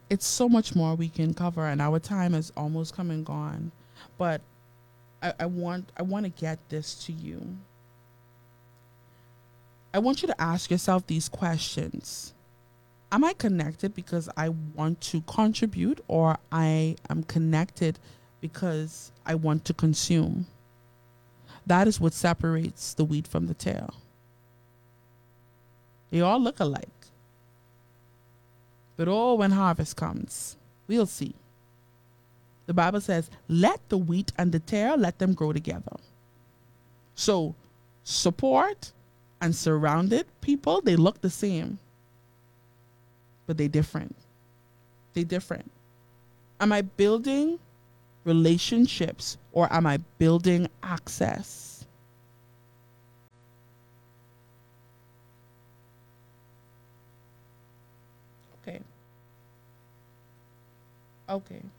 It's so much more we can cover, and our time is almost come and gone. But I want to get this to you. I want you to ask yourself these questions. Am I connected because I want to contribute, or I am connected because I want to consume? That is what separates the wheat from the tare. They all look alike. But oh, when harvest comes, we'll see. The Bible says, let the wheat and the tare, let them grow together. So support and surrounded people, they look the same, but they different. They different. Am I building relationships or am I building access? Okay. Okay.